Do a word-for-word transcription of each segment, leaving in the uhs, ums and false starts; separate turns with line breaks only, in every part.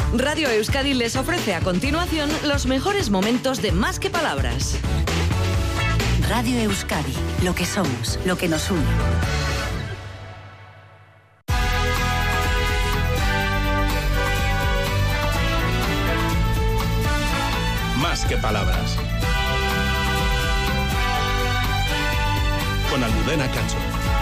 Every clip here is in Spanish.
Radio Euskadi les ofrece a continuación los mejores momentos de Más que Palabras.
Radio Euskadi, lo que somos, lo que nos une.
Más que Palabras. Con Almudena Cacho.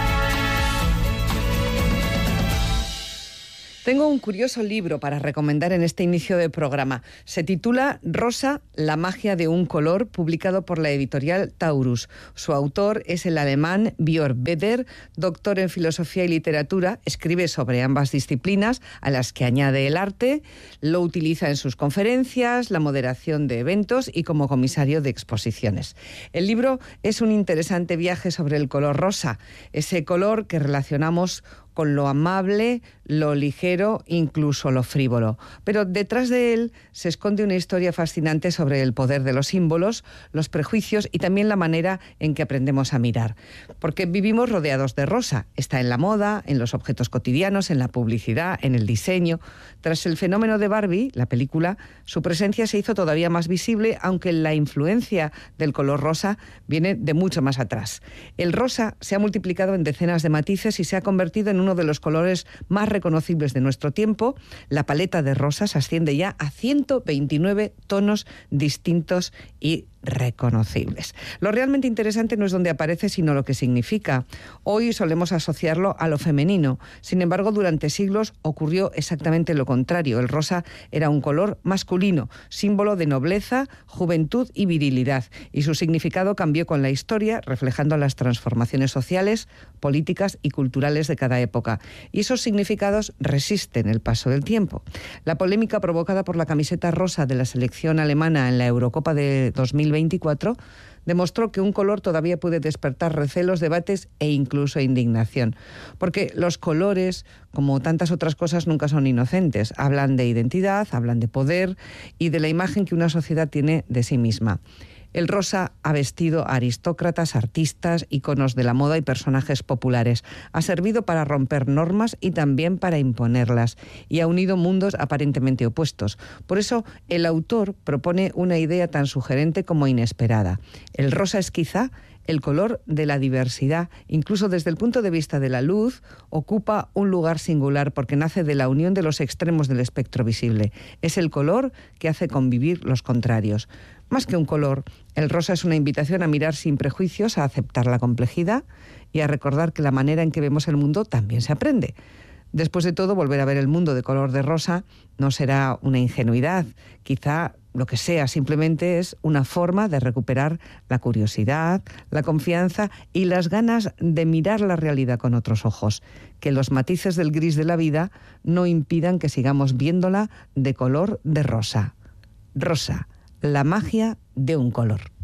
Tengo un curioso libro para recomendar en este inicio de programa. Se titula Rosa, la magia de un color, publicado por la editorial Taurus. Su autor es el alemán Björn Beder, doctor en filosofía y literatura. Escribe sobre ambas disciplinas, a las que añade el arte. Lo utiliza en sus conferencias, la moderación de eventos y como comisario de exposiciones. El libro es un interesante viaje sobre el color rosa, ese color que relacionamos con lo amable, lo ligero, incluso lo frívolo. Pero detrás de él se esconde una historia fascinante sobre el poder de los símbolos, los prejuicios y también la manera en que aprendemos a mirar. Porque vivimos rodeados de rosa. Está en la moda, en los objetos cotidianos, en la publicidad, en el diseño. Tras el fenómeno de Barbie, la película, su presencia se hizo todavía más visible, aunque la influencia del color rosa viene de mucho más atrás. El rosa se ha multiplicado en decenas de matices y se ha convertido en uno de los colores más reconocibles de nuestro tiempo. La paleta de rosas asciende ya a ciento veintinueve tonos distintos y reconocibles. Lo realmente interesante no es dónde aparece, sino lo que significa. Hoy solemos asociarlo a lo femenino. Sin embargo, durante siglos ocurrió exactamente lo contrario. El rosa era un color masculino, símbolo de nobleza, juventud y virilidad. Y su significado cambió con la historia, reflejando las transformaciones sociales, políticas y culturales de cada época. Y esos significados resisten el paso del tiempo. La polémica provocada por la camiseta rosa de la selección alemana en la Eurocopa de dos mil veinticuatro demostró que un color todavía puede despertar recelos, debates e incluso indignación. Porque los colores, como tantas otras cosas, nunca son inocentes. Hablan de identidad, hablan de poder y de la imagen que una sociedad tiene de sí misma. El rosa ha vestido a aristócratas, artistas, íconos de la moda y personajes populares. Ha servido para romper normas y también para imponerlas. Y ha unido mundos aparentemente opuestos. Por eso, el autor propone una idea tan sugerente como inesperada. El rosa es quizá el color de la diversidad. Incluso desde el punto de vista de la luz, ocupa un lugar singular porque nace de la unión de los extremos del espectro visible. Es el color que hace convivir los contrarios. Más que un color, el rosa es una invitación a mirar sin prejuicios, a aceptar la complejidad y a recordar que la manera en que vemos el mundo también se aprende. Después de todo, volver a ver el mundo de color de rosa no será una ingenuidad. Quizá lo que sea simplemente es una forma de recuperar la curiosidad, la confianza y las ganas de mirar la realidad con otros ojos. Que los matices del gris de la vida no impidan que sigamos viéndola de color de rosa. Rosa, la magia de un color.